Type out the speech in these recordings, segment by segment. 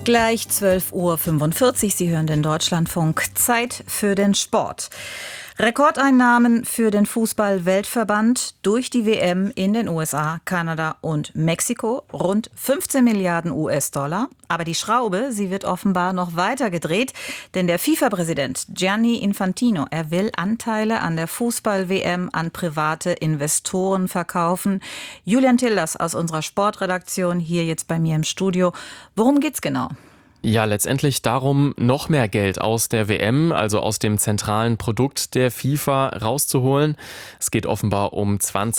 Gleich 12:45 Uhr. Sie hören den Deutschlandfunk. Zeit für den Sport. Rekordeinnahmen für den Fußball-Weltverband durch die WM in den USA, Kanada und Mexiko. Rund 15 Milliarden US-Dollar. Aber die Schraube, sie wird offenbar noch weiter gedreht. Denn der FIFA-Präsident Gianni Infantino, er will Anteile an der Fußball-WM an private Investoren verkaufen. Julian Tilders aus unserer Sportredaktion hier jetzt bei mir im Studio. Worum geht's genau? Ja, letztendlich darum, noch mehr Geld aus der WM, also aus dem zentralen Produkt der FIFA, rauszuholen. Es geht offenbar um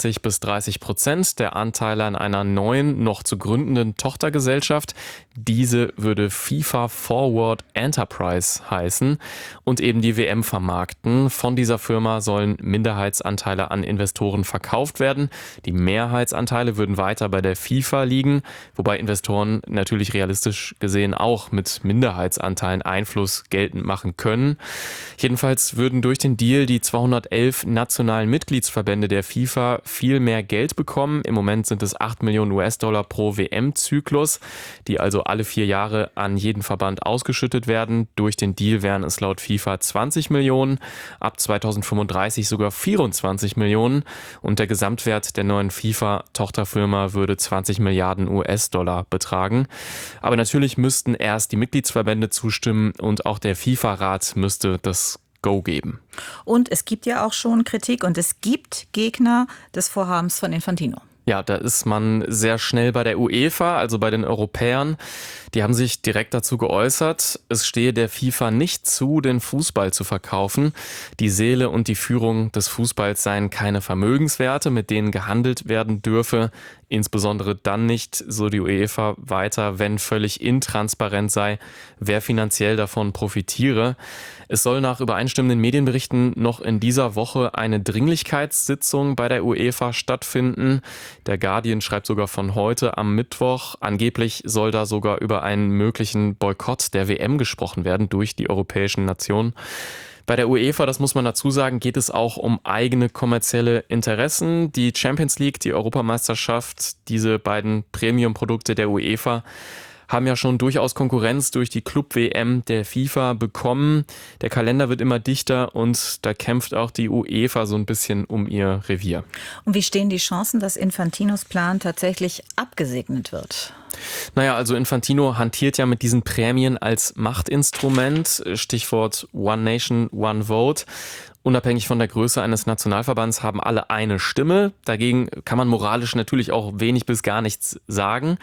20-30% der Anteile an einer neuen, noch zu gründenden Tochtergesellschaft. Diese würde FIFA Forward Enterprise heißen und eben die WM vermarkten. Von dieser Firma sollen Minderheitsanteile an Investoren verkauft werden. Die Mehrheitsanteile würden weiter bei der FIFA liegen, wobei Investoren natürlich realistisch gesehen auch mit Minderheitsanteilen Einfluss geltend machen können. Jedenfalls würden durch den Deal die 211 nationalen Mitgliedsverbände der FIFA viel mehr Geld bekommen. Im Moment sind es 8 Millionen US-Dollar pro WM-Zyklus, die also alle 4 Jahre an jeden Verband ausgeschüttet werden. Durch den Deal wären es laut FIFA 20 Millionen, ab 2035 sogar 24 Millionen und der Gesamtwert der neuen FIFA-Tochterfirma würde 20 Milliarden US-Dollar betragen. Aber natürlich müssten erst die Mitgliedsverbände zustimmen und auch der FIFA-Rat müsste das Go geben. Und es gibt ja auch schon Kritik und es gibt Gegner des Vorhabens von Infantino. Ja, da ist man sehr schnell bei der UEFA, also bei den Europäern. Die haben sich direkt dazu geäußert, es stehe der FIFA nicht zu, den Fußball zu verkaufen. Die Seele und die Führung des Fußballs seien keine Vermögenswerte, mit denen gehandelt werden dürfe. Insbesondere dann nicht, so die UEFA weiter, wenn völlig intransparent sei, wer finanziell davon profitiere. Es soll nach übereinstimmenden Medienberichten noch in dieser Woche eine Dringlichkeitssitzung bei der UEFA stattfinden. Der Guardian schreibt sogar von heute am Mittwoch. Angeblich soll da sogar über einen möglichen Boykott der WM gesprochen werden durch die europäischen Nationen. Bei der UEFA, das muss man dazu sagen, geht es auch um eigene kommerzielle Interessen. Die Champions League, die Europameisterschaft, diese beiden Premium-Produkte der UEFA haben ja schon durchaus Konkurrenz durch die Club-WM der FIFA bekommen. Der Kalender wird immer dichter und da kämpft auch die UEFA so ein bisschen um ihr Revier. Und wie stehen die Chancen, dass Infantinos Plan tatsächlich abgesegnet wird? Naja, also Infantino hantiert ja mit diesen Prämien als Machtinstrument. Stichwort One Nation, One Vote. Unabhängig von der Größe eines Nationalverbands haben alle eine Stimme. Dagegen kann man moralisch natürlich auch wenig bis gar nichts sagen.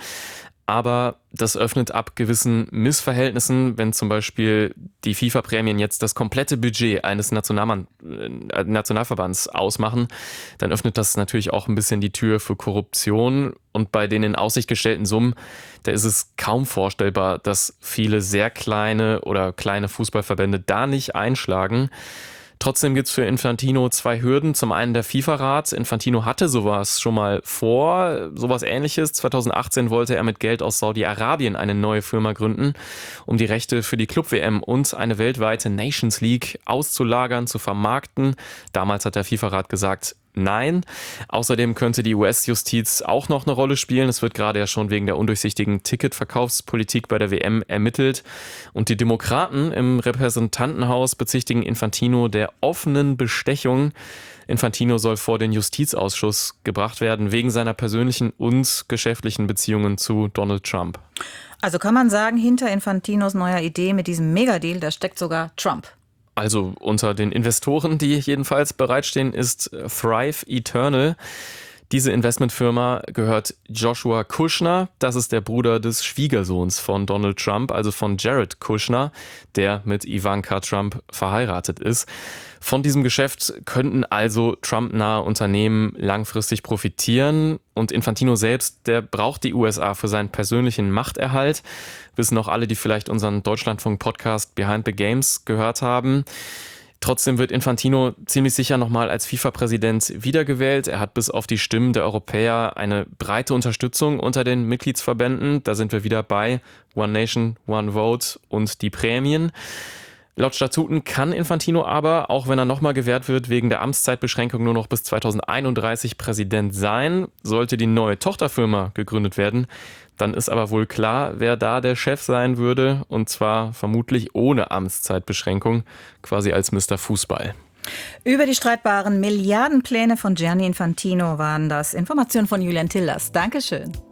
Aber das öffnet ab gewissen Missverhältnissen, wenn zum Beispiel die FIFA-Prämien jetzt das komplette Budget eines Nationalverbands ausmachen, dann öffnet das natürlich auch ein bisschen die Tür für Korruption. Und bei den in Aussicht gestellten Summen, da ist es kaum vorstellbar, dass viele sehr kleine oder kleine Fußballverbände da nicht einschlagen. Trotzdem gibt es für Infantino 2 Hürden. Zum einen der FIFA-Rat. Infantino hatte sowas schon mal vor, sowas Ähnliches. 2018 wollte er mit Geld aus Saudi-Arabien eine neue Firma gründen, um die Rechte für die Club-WM und eine weltweite Nations League auszulagern, zu vermarkten. Damals hat der FIFA-Rat gesagt, nein. Außerdem könnte die US-Justiz auch noch eine Rolle spielen. Es wird gerade ja schon wegen der undurchsichtigen Ticketverkaufspolitik bei der WM ermittelt. Und die Demokraten im Repräsentantenhaus bezichtigen Infantino der offenen Bestechung. Infantino soll vor den Justizausschuss gebracht werden, wegen seiner persönlichen und geschäftlichen Beziehungen zu Donald Trump. Also kann man sagen, hinter Infantinos neuer Idee mit diesem Megadeal, da steckt sogar Trump. Also unter den Investoren, die jedenfalls bereitstehen, ist Thrive Eternal. Diese Investmentfirma gehört Joshua Kushner. Das ist der Bruder des Schwiegersohns von Donald Trump, also von Jared Kushner, der mit Ivanka Trump verheiratet ist. Von diesem Geschäft könnten also Trump-nahe Unternehmen langfristig profitieren. Und Infantino selbst, der braucht die USA für seinen persönlichen Machterhalt. Wissen auch alle, die vielleicht unseren Deutschlandfunk-Podcast Behind the Games gehört haben. Trotzdem wird Infantino ziemlich sicher nochmal als FIFA-Präsident wiedergewählt. Er hat bis auf die Stimmen der Europäer eine breite Unterstützung unter den Mitgliedsverbänden. Da sind wir wieder bei One Nation, One Vote und die Prämien. Laut Statuten kann Infantino aber, auch wenn er nochmal gewählt wird, wegen der Amtszeitbeschränkung nur noch bis 2031 Präsident sein. Sollte die neue Tochterfirma gegründet werden, dann ist aber wohl klar, wer da der Chef sein würde. Und zwar vermutlich ohne Amtszeitbeschränkung, quasi als Mr. Fußball. Über die streitbaren Milliardenpläne von Gianni Infantino waren das Informationen von Julian Tillers. Dankeschön.